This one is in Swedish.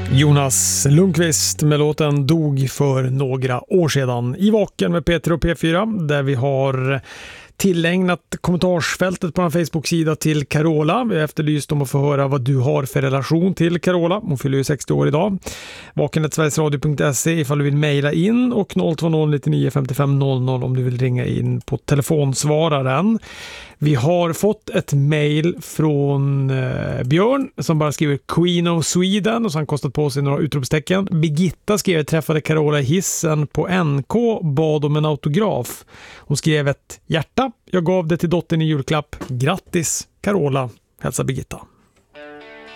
Jonas Lundqvist med låten Dog för några år sedan i Vaken med Peter och P4, där vi har tillägnat kommentarsfältet på en Facebook-sida till Carola. Vi har efterlyst om att få höra vad du har för relation till Carola. Hon fyller ju 60 år idag. Vaken@sverigesradio.se ifall du vill mejla in, och 020 99 55 00 om du vill ringa in på telefonsvararen. Vi har fått ett mejl från Björn som bara skriver Queen of Sweden, och så har han kostat på sig några utropstecken. Birgitta skrev: träffade Carola i hissen på NK, bad om en autograf. Hon skrev ett hjärta. Jag gav det till dottern i julklapp. Grattis Carola, hälsa Birgitta.